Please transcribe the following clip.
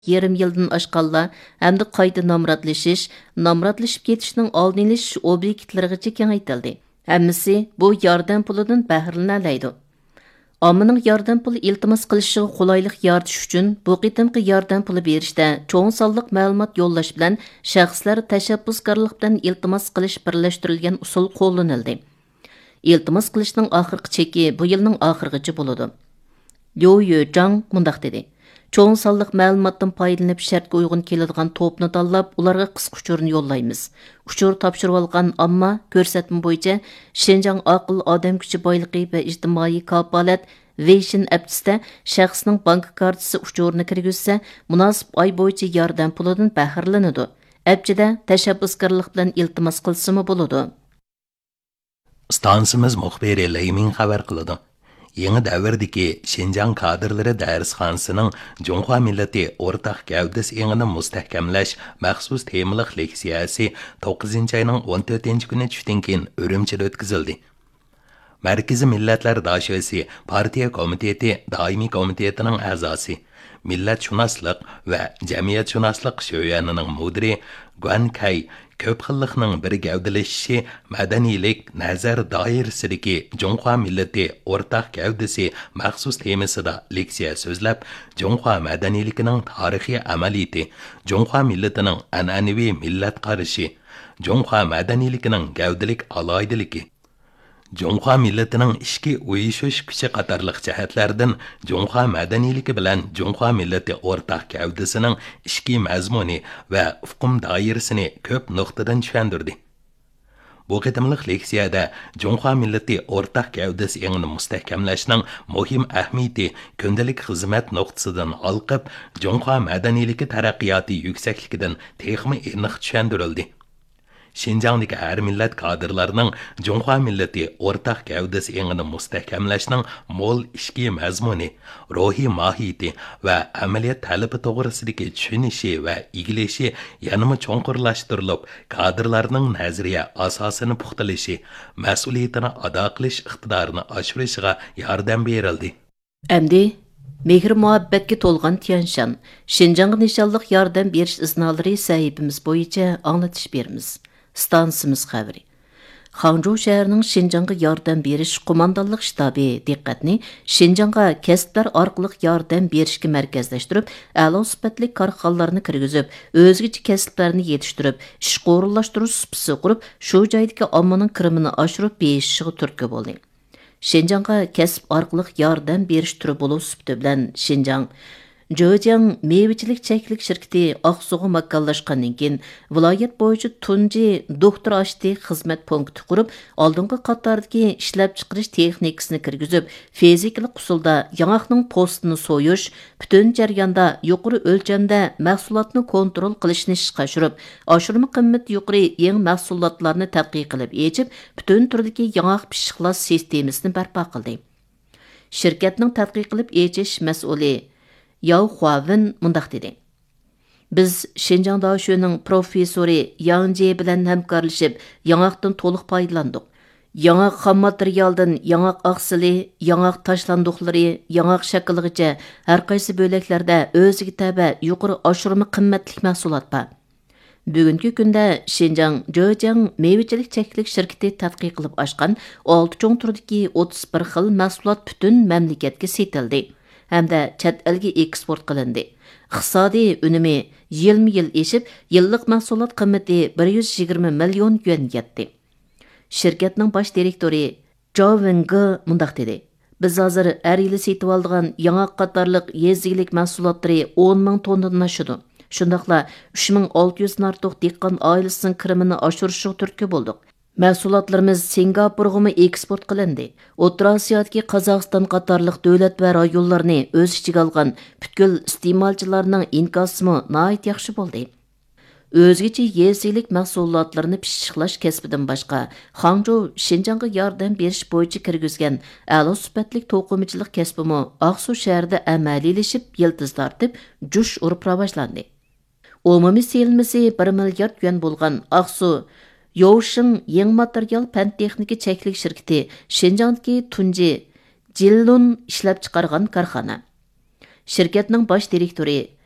Yarım yıldan aşqanlar hamda qayta namratlashib ketishning oldini olish obyektlarigacha kengaytirildi. Hammasi bu yordam pulidan bahrilanadi. Ommaning yordam puli iltimos qilishiga qulaylik yaratish uchun bu qitimqi yordam puli berishda cho'ng sonliq ma'lumot yo'llash bilan shaxslar tashabbuskorlik bilan iltimos qilish birlashtirilgan usul qo'llanildi. Iltimos qilishning oxirgi cheki bu yilning oxirigacha bo'ladi. Liu Yuzhang mundaq dedi. Cho'ng sonliq ma'lumotdan foydalanib shartga uyg'un keladigan to'pni tanlab, ularga qisqa uchurni yo'llaymiz. Uchur topshirib olgan ammo ko'rsatma bo'yicha Xinjiang aql odam kuchi boyligi va ijtimoiy kafolat Weixin appsida shaxsning bank kartasi uchurini kirgizsa, munosib oy bo'yicha yordam pulidan bahrilanadi. Appchida tashabbuskorlik bilan iltimos qilsimi bo'ladi. Stansimiz muxbiri Leymin xabar qiladi. Yeni davrdagi Xinjiang kadrlari darsxonasining Jonghua millati o'rtaq gavdasi engini mustahkamlash maxsus temalik leksiyasi 9-oyning 14-kuni tushdan keyin Urumchida o'tkazildi. Markaziy Millatlar Dashasi partiya komiteti doimiy komitetining a'zosi, millatshunoslik va jamiyatshunoslik sho'yanining mudiri Guan Kai ko'p xillikning bir gavdalashishi madaniylik nazar doirasidagi Jonghua millati o'rtaq gavdasi maxsus temasida leksiya so'zlab, Jonghua madaniyligining tarixiy amaliyati, Jonghua millatining an'anaviy millat qarashi, Jonghua madaniyligining gavdalik aloydiligi, Jonghua millatining ishki uyushish kuchi qatorliq jihatlardan Jonghua madaniyligi bilan Jonghua millati o'rtaq gavdasining ishki mazmuni va hukm doirasini ko'p nuqtadan tushuntirdi. Bu qitimliq leksiyada Jonghua millati o'rtaq gavdasi engini mustahkamlashning muhim ahamiyati kundalik xizmat nuqtasidan olqib, Jonghua madaniyligi taraqqiyoti yuksakligidan texmi aniq tushuntirildi. Xinjiangdagi har millat kadrlarining Jonghua millati o'rtaq gavdasi engini mustahkamlashning mo'l ishki mazmuni, ruhiy mohiyati va amaliyat talabi to'g'risidagi tushunishi va egileshi yanama cho'nqurlashtirilib, kadrlarning nazariya asosini puxtalashi, mas'uliyatini ado qilish iqtidorini oshirishiga yordam berildi. Endi mehr muhabbatga to'lgan Tianshan, Xinjiangga nishonliq yordam berish iznolari sahifamiz bo'yicha anglatish beramiz. Stansimiz xabari. Ханчжоу шәһәренең Шинҗаңга ярдәм бериш командалык штабы диqqәтне Шинҗаңга кәсепләр аркылы ярдәм беришкә мәркәзләштереп, әла сыпатлы карханларны киргизеп, өзгечә кәсепләрне yetiştirib, iş qo'rinlashtirish supisi qurib, shu joydagi ommaning kirimini oshirib berishiga turtki bo'ldi. Шинҗаңга кәсеп аркылы ярдәм бериш türü булу supiti bilan Шинҗаң Jojiang meyvechilik cheklik shirkati Oqsuğu makkallashgandan keyin viloyat bo'yicha tunji doktor ashti xizmat punkti qurib, oldingi qatordagi ishlab chiqarish texnikasini kirgizib, fizikalik usulda yong'oqning postini so'yish, butun jarayonda yuqori o'lchamda mahsulotni kontrol qilishni ishga oshirib, oshirma qimmati yuqori yangi mahsulotlarni tadqiq qilib yechib, butun turdagi yong'oq pishiqlash sistemasini barpo qildi. Shirkatning tadqiq qilib yechish mas'uli Yao Huavin mundaq dedi. Biz Xinjiang Daoshuning professori Yang Jie bilan hamkorlashib, yong'oqdan to'liq foydalandik. Yong'oq xam materialdan yong'oq oqsili, yong'oq tashlandiqlari, yong'oq shakligacha har qaysi bo'laklarda o'ziga taba yuqori oshirma qimmatli mahsulot bor. Bugungi kunda Xinjiang Jojiang meyvechilik cheklik shirkati tadqiq qilib ochgan 6 cho'ng turdagi 31 xil mahsulot butun mamlakatga setildi. Hamda chet elga eksport qilindi. Iqtisodiy unumi yilma-yil eshib, yillik mahsulot qiymati 120 million yuan yetdi. Shirkatning bosh direktori Zhao Wengi mundaq dedi. Biz hozir har yili setib olgan yong'oq qatorliq yezilik mahsulotlari 10 ming tonnadan oshadi. Shundaqla 3600 dan ortiq dehqon oilasining kirimini oshirishga turtki bo'ldik. Mahsulotlarimiz Singapurga eksport qilindi. O'rta Osiyodagi Qozog'iston qatorliq davlat va rayonlarni o'z ichiga olgan butkul iste'molchilarning inkosimi nihoyat yaxshi bo'ldi. O'zgacha yezilik mahsulotlarini pishiqlash kasbidan boshqa, Hangzhou Xinjiangga yordam berish bo'yicha kirgizgan a'lo sifatli to'qimachilik kasbimi Oqsuv shahrida amaliylashib, yildiz tortib, jush urib rivojlandi. Umumiy selmisi 1 milliard yuan bo'lgan Oqsuv Yoshing Yeng material fan texnika cheklik shirkati Xinjiangdagi tunji Jillun ishlab chiqargan korxona. Shirkatning bosh direktori